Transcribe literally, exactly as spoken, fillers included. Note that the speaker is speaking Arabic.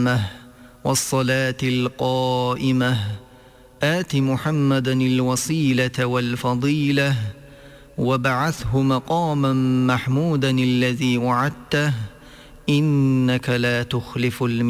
التامة والصلاة القائمة آت محمدا الوسيلة والفضيلة وابعثه مقاما محمودا الذي وعدته إنك لا تخلف الميعاد.